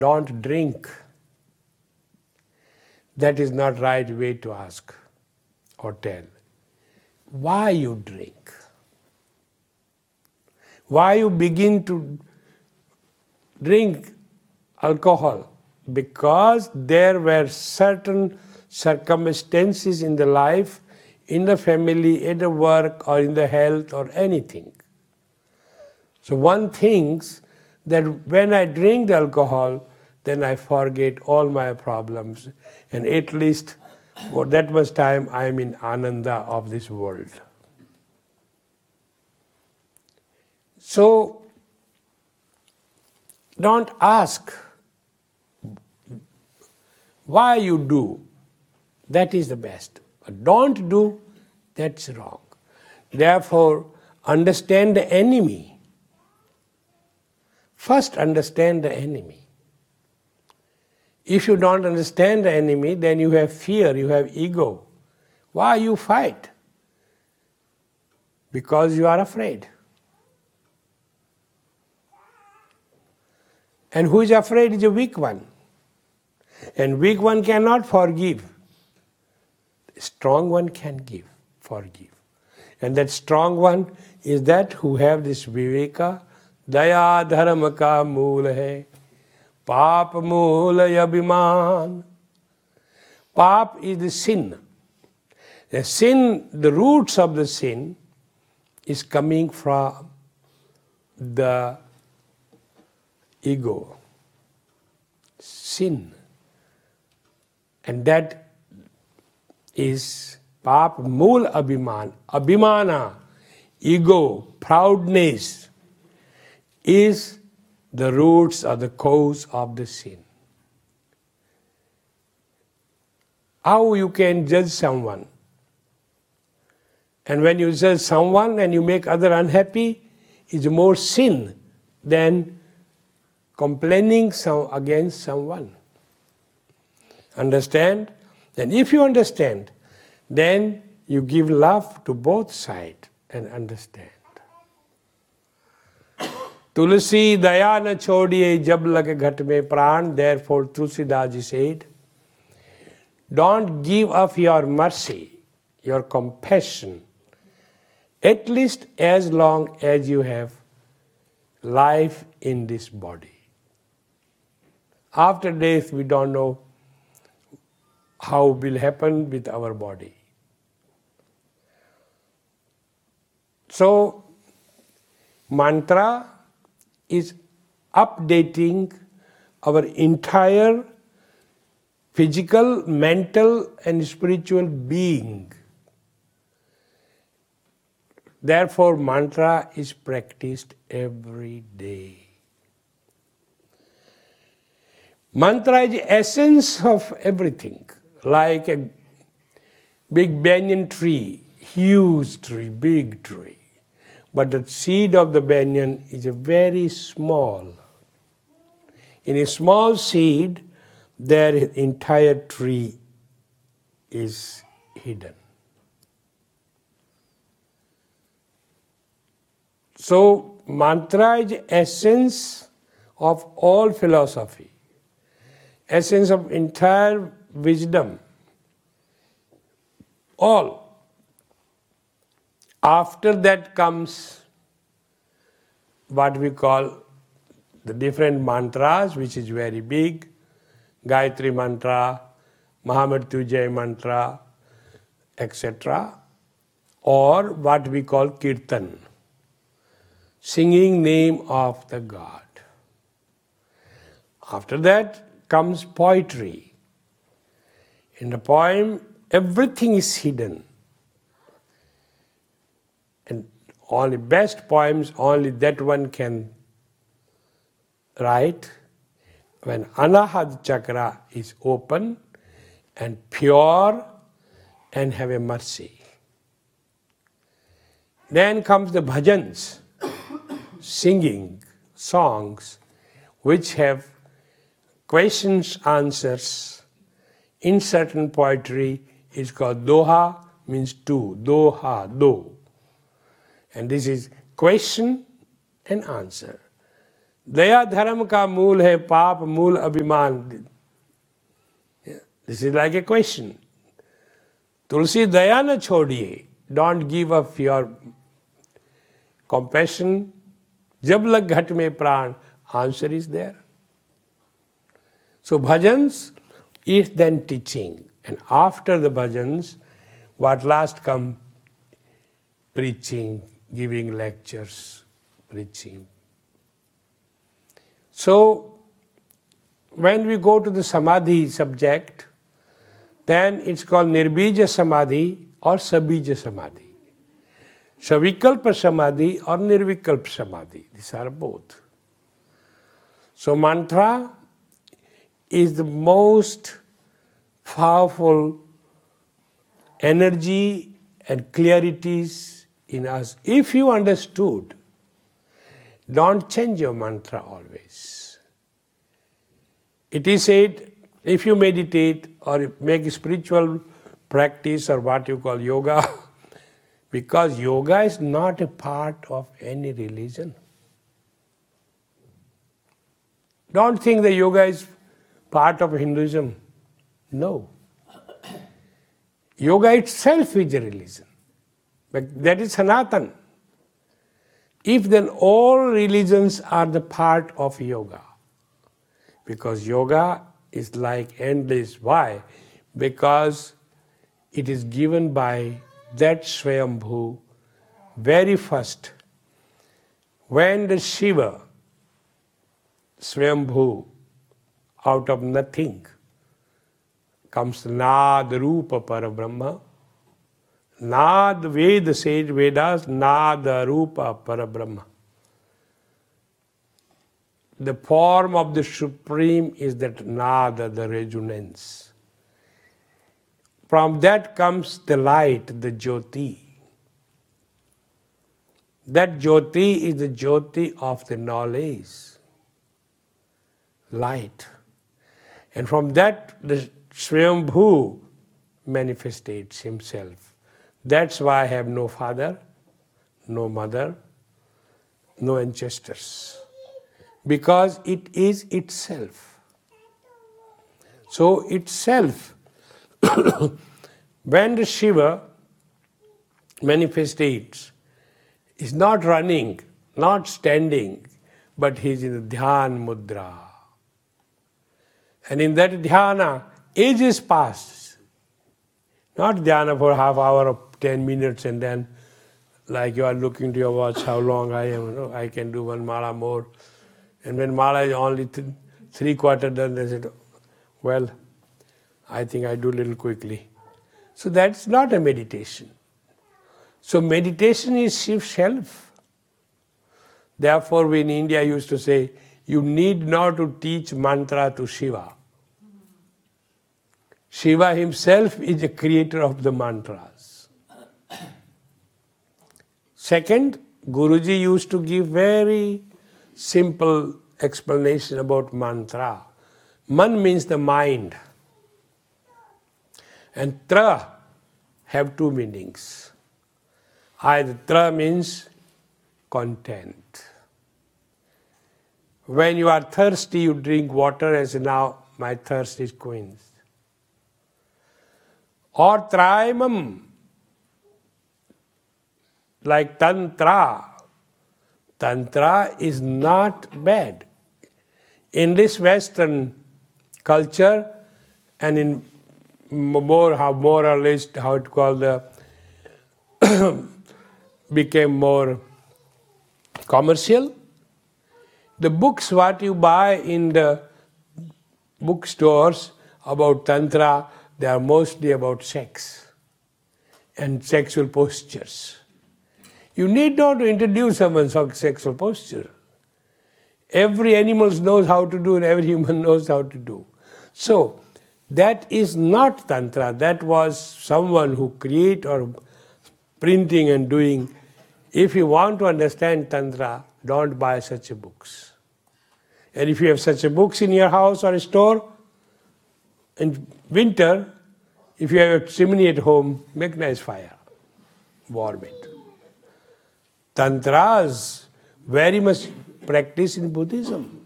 don't drink, that is not right way to ask or tell. Why you drink? Why you begin to drink alcohol? Because there were certain circumstances in the life, in the family, in the work, or in the health, or anything. So one thinks that when I drink the alcohol, then I forget all my problems, and at least for that much time I am in ananda of this world. So don't ask why you do, that is the best. But don't do, that's wrong. Therefore, understand the enemy. First understand the enemy. If you don't understand the enemy, then you have fear, you have ego. Why you fight? Because you are afraid. And who is afraid is a weak one. And weak one cannot forgive. Strong one can forgive. And that strong one is that who have this viveka, daya dharma ka mool hai, pap mool abhiman. Pap is the sin. The sin, the roots of the sin is coming from the ego, sin. And that is pap mool abhiman. Abhimana, ego, proudness is the roots or the cause of the sin. How you can judge someone? And when you judge someone and you make other unhappy, is more sin than complaining against someone. Understand? And if you understand, then you give love to both sides and understand. Tulsi daya na chodiye jab lage ghat mein pran, therefore Tulsidas ji said, don't give up your mercy, your compassion, at least as long as you have life in this body. After death, we don't know how will happen with our body. So, mantra is updating our entire physical, mental, and spiritual being. Therefore, mantra is practiced every day. Mantra is the essence of everything, like a big banyan tree, huge tree, big tree. But the seed of the banyan is a very small. In a small seed, their entire tree is hidden. So, mantra is the essence of all philosophy, essence of entire wisdom, all. After that comes what we call the different mantras, which is very big, Gayatri mantra, Mahamrityunjay mantra, etc. Or what we call kirtan, singing name of the God. After that comes poetry. In the poem, everything is hidden. And only best poems, only that one can write when Anahad Chakra is open and pure and have a mercy. Then comes the bhajans, singing songs which have questions, answers. In certain poetry is called doha, means two, doha, do. And this is question and answer. दया धर्म का मूल है, पाप मूल अभिमान. This is like a question. तुलसी दया न छोड़िए, don't give up your compassion. जब लग घट में प्राण, answer is there. So bhajans is then teaching, and after the bhajans, what last come? Preaching, giving lectures, preaching. So when we go to the samadhi subject, then it's called nirbija samadhi or sabija samadhi. Savikalpa samadhi or nirvikalpa samadhi. These are both. So mantra is the most powerful energy and clarities in us. If you understood, don't change your mantra always. It is said, if you meditate or make spiritual practice or what you call yoga, because yoga is not a part of any religion. Don't think that yoga is part of Hinduism. No. Yoga itself is a religion. But that is Sanatan. If then all religions are the part of yoga, because yoga is like endless. Why? Because it is given by that Swayambhu very first. When the Shiva, Swayambhu, out of nothing, comes Nad Rupa Parabrahma. Nad Veda says, Vedas, Nad Rupa Parabrahma. The form of the Supreme is that Nada, the resonance. From that comes the light, the Jyoti. That Jyoti is the Jyoti of the knowledge, light. And from that, the Swayambhu manifestates himself. That's why I have no father, no mother, no ancestors. Because it is itself. So itself, when the Shiva manifestates, is not running, not standing, but he is in the Dhyan Mudra. And in that dhyana, ages pass. Not dhyana for half hour or 10 minutes and then like you are looking to your watch how long I am. No, I can do one mala more. And when mala is only 3/4 done, they said, well, I think I do a little quickly. So that's not a meditation. So meditation is Shiv self. Therefore we in India used to say, you need not to teach mantra to Shiva. Shiva himself is the creator of the mantras. Second, Guruji used to give very simple explanation about mantra. Man means the mind. And tra have two meanings. Either tra means content. When you are thirsty, you drink water as now my thirst is quenched. Or traimam, like tantra. Tantra is not bad. In this Western culture and in more or less how it called became more commercial. The books what you buy in the bookstores about tantra, they are mostly about sex and sexual postures. You need not to introduce someone's sexual posture. Every animal knows how to do and every human knows how to do. So, that is not tantra. That was someone who create or printing and doing. If you want to understand tantra, don't buy such books. And if you have such books in your house or store, in winter, if you have a chimney at home, make nice fire, warm it. Tantras very much practiced in Buddhism.